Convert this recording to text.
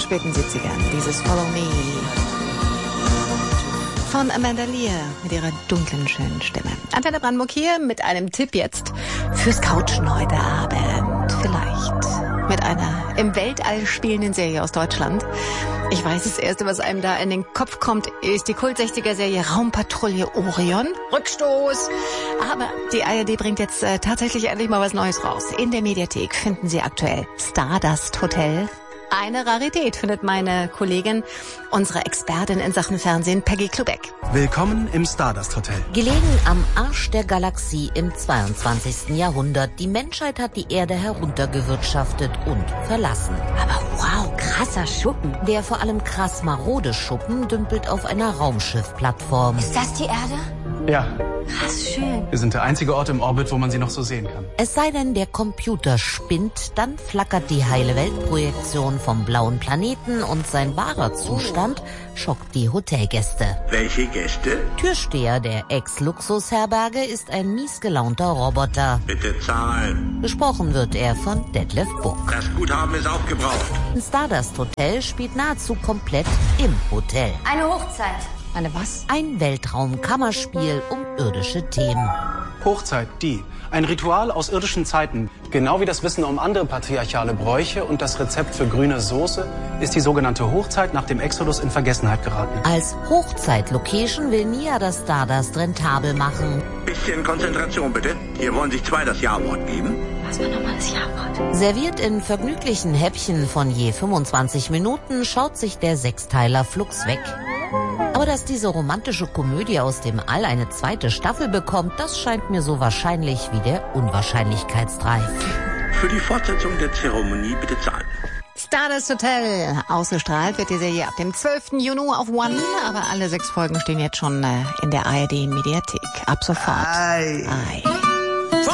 späten 70ern. Dieses Follow Me von Amanda Lear mit ihrer dunklen, schönen Stimme. Antenne Brandenburg hier mit einem Tipp jetzt fürs Couchen heute Abend. Vielleicht mit einer im Weltall spielenden Serie aus Deutschland. Ich weiß, das Erste, was einem da in den Kopf kommt, ist die Kult-60er-Serie Raumpatrouille Orion. Rückstoß! Aber die ARD bringt jetzt tatsächlich endlich mal was Neues raus. In der Mediathek finden Sie aktuell Stardust Hotel. Eine Rarität, findet meine Kollegin, unsere Expertin in Sachen Fernsehen, Peggy Klubeck. Willkommen im Stardust Hotel. Gelegen am Arsch der Galaxie im 22. Jahrhundert. Die Menschheit hat die Erde heruntergewirtschaftet und verlassen. Aber wow, krasser Schuppen. Der vor allem krass marode Schuppen dümpelt auf einer Raumschiffplattform. Ist das die Erde? Ja. Krass, schön. Wir sind der einzige Ort im Orbit, wo man sie noch so sehen kann. Es sei denn, der Computer spinnt, dann flackert die heile Weltprojektion vom blauen Planeten und sein wahrer Zustand schockt die Hotelgäste. Welche Gäste? Türsteher der Ex-Luxusherberge ist ein miesgelaunter Roboter. Bitte zahlen. Gesprochen wird er von Detlef Buck. Das Guthaben ist aufgebraucht. Ein Stardust Hotel spielt nahezu komplett im Hotel. Eine Hochzeit. Eine was? Ein Weltraum-Kammerspiel um irdische Themen. Hochzeit, die. Ein Ritual aus irdischen Zeiten. Genau wie das Wissen um andere patriarchale Bräuche und das Rezept für grüne Soße ist die sogenannte Hochzeit nach dem Exodus in Vergessenheit geraten. Als Hochzeit-Location will Nia das Stardust rentabel machen. Bisschen Konzentration bitte. Hier wollen sich zwei das Ja-Wort geben. Was war nochmal das Ja-Wort? Serviert in vergnüglichen Häppchen von je 25 Minuten schaut sich der Sechsteiler flugs weg. Aber dass diese romantische Komödie aus dem All eine zweite Staffel bekommt, das scheint mir so wahrscheinlich wie der Unwahrscheinlichkeitsdreif. Für die Fortsetzung der Zeremonie bitte zahlen. Stardust Hotel. Ausgestrahlt wird die Serie ab dem 12. Juni auf One. Aber alle 6 Folgen stehen jetzt schon in der ARD-Mediathek. Ab sofort. Ei.